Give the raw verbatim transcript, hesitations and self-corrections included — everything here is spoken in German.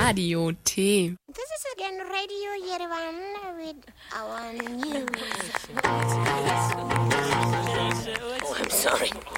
Radio T. This is again Radio Yerevan with our news. Oh, I'm sorry.